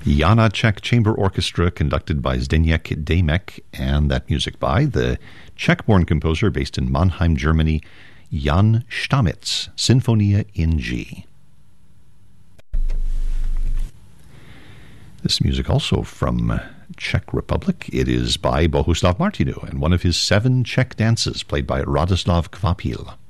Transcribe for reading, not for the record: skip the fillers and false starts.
Jana Czech Chamber Orchestra, conducted by Zdeněk Demek, and that music by the Czech-born composer based in Mannheim, Germany, Jan Stamitz, Sinfonia in G. This music also from Czech Republic. It is by Bohuslav Martinu and one of his 7 Czech dances played by Radoslav Kvapil.